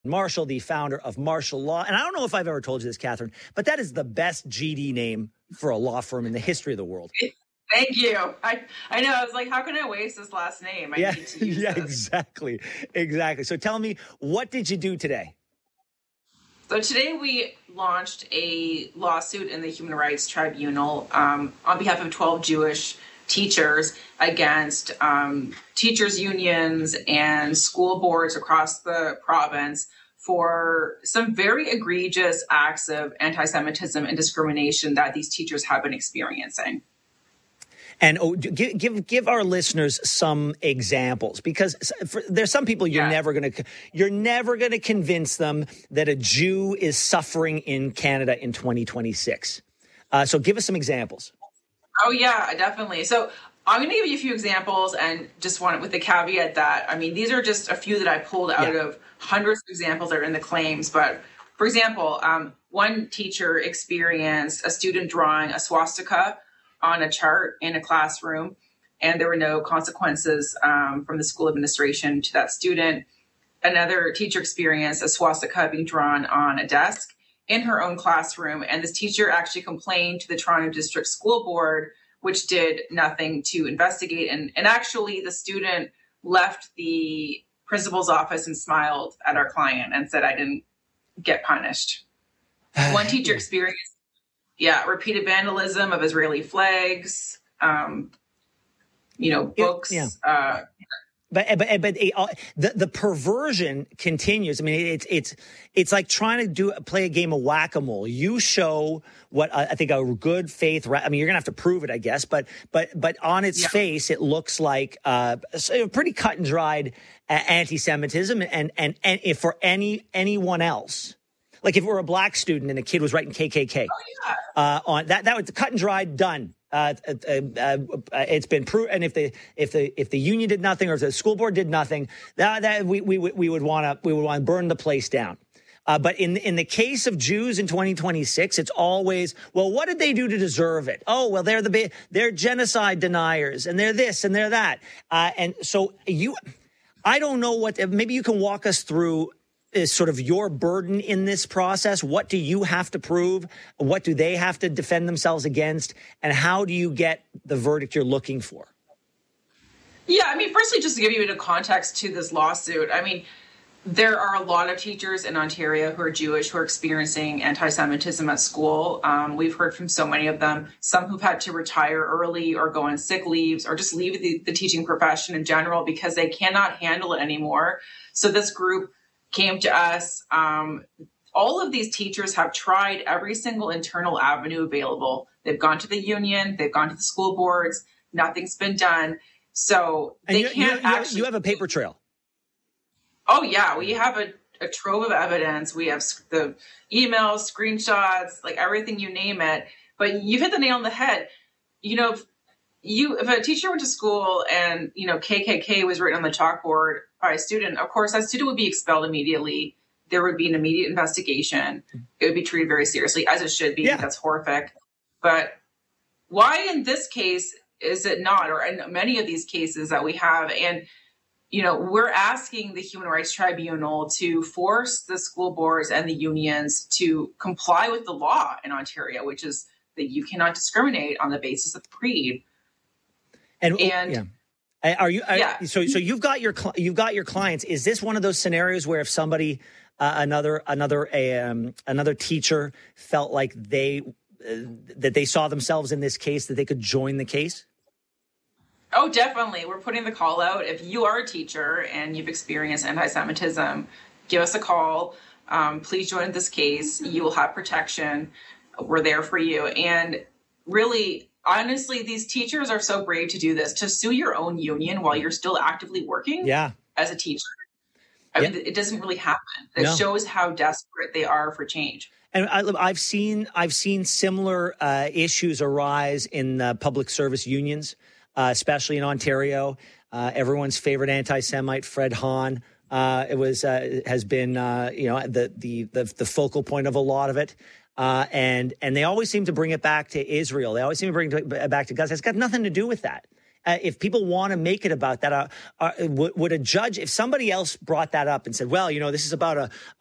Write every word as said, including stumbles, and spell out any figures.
Marshall, the founder of Marshall Law. And I don't know if I've ever told you this, Catherine, but that is the best G D name for a law firm in the history of the world. Thank you. I, I know. I was like, how can I waste this last name? I yeah, need to use yeah, this. exactly. Exactly. So tell me, what did you do today? So today we launched a lawsuit in the Human Rights Tribunal um, on behalf of twelve Jewish teachers against um, teachers' unions and school boards across the province for some very egregious acts of anti-Semitism and discrimination that these teachers have been experiencing. And oh, give, give give our listeners some examples, because for, there's some people you're yeah. never going to you're never going to convince them that a Jew is suffering in Canada in twenty twenty-six. Uh, so give us some examples. Oh, yeah, definitely. So I'm going to give you a few examples, and just want it with the caveat that, I mean, these are just a few that I pulled out yeah. of hundreds of examples that are in the claims. But for example, um, one teacher experienced a student drawing a swastika on a chart in a classroom, and there were no consequences um, from the school administration to that student. Another teacher experienced a swastika being drawn on a desk in her own classroom, and this teacher actually complained to the Toronto District School Board, which did nothing to investigate. And, and actually, the student left the principal's office and smiled at our client and said, I didn't get punished. One teacher experienced, yeah, repeated vandalism of Israeli flags, um, you know, books. Yeah. Uh, But but but it, uh, the the perversion continues. I mean, it's it's it's like trying to do play a game of whack-a-mole. You show what uh, I think a good faith. I mean, you're gonna have to prove it, I guess. But but but on its yeah. face, it looks like uh, a pretty cut and dried uh, anti-Semitism, and and and if for any anyone else. Like if it were a black student and a kid was writing K K K oh, yeah. uh, on that, that was cut and dried, done. Uh, uh, uh, uh, it's been proven. And if the if the if the union did nothing, or if the school board did nothing, that, that we we we would want to we would want to burn the place down. Uh, but in in the case of Jews in twenty twenty-six, it's always, well, what did they do to deserve it? Oh, well, they're the they're genocide deniers, and they're this and they're that. Uh, and so you, I don't know what. Maybe you can walk us through. Is sort of your burden in this process. What do you have to prove? What do they have to defend themselves against? And how do you get the verdict you're looking for? Yeah, I mean, firstly, just to give you a context to this lawsuit, I mean, there are a lot of teachers in Ontario who are Jewish who are experiencing anti-Semitism at school. Um, we've heard from so many of them, some who've had to retire early or go on sick leaves or just leave the, the teaching profession in general because they cannot handle it anymore. So this group came to us. Um, all of these teachers have tried every single internal avenue available. They've gone to the union, they've gone to the school boards, nothing's been done. So and they you, can't you, actually... You have a paper trail. Oh, yeah. We have a, a trove of evidence. We have the emails, screenshots, like everything, you name it. But you've hit the nail on the head. You know, if, you, if a teacher went to school and, you know, K K K was written on the chalkboard by a student, of course, that student would be expelled immediately. There would be an immediate investigation. It would be treated very seriously, as it should be. Yeah. That's horrific. But why in this case is it not, or in many of these cases that we have? And, you know, we're asking the Human Rights Tribunal to force the school boards and the unions to comply with the law in Ontario, which is that you cannot discriminate on the basis of creed. And, and yeah. Are you? Are, yeah. So, so you've got your you've got your clients. Is this one of those scenarios where if somebody, uh, another another a, um, another teacher felt like they uh, that they saw themselves in this case, that they could join the case? Oh, definitely. We're putting the call out. If you are a teacher and you've experienced anti-Semitism, give us a call. Um, please join this case. You will have protection. We're there for you. And really, honestly, these teachers are so brave to do this, to sue your own union while you're still actively working yeah. as a teacher. I yeah. mean, it doesn't really happen. It no. shows how desperate they are for change. And I, I've seen I've seen similar uh, issues arise in uh, public service unions, uh, especially in Ontario. Uh, everyone's favorite anti-Semite, Fred Hahn, uh, it was uh, has been uh, you know the, the the the focal point of a lot of it. Uh, and and they always seem to bring it back to Israel. They always seem to bring it back to Gaza. It's got nothing to do with that. uh, if people want to make it about that, uh, uh, would, would a judge, if somebody else brought that up and said, well, you know, this is about a,